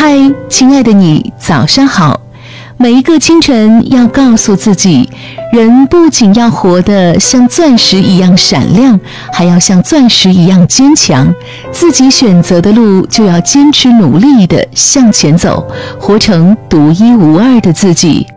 嗨，亲爱的你，早上好。每一个清晨要告诉自己，人不仅要活得像钻石一样闪亮，还要像钻石一样坚强。自己选择的路就要坚持努力地向前走，活成独一无二的自己。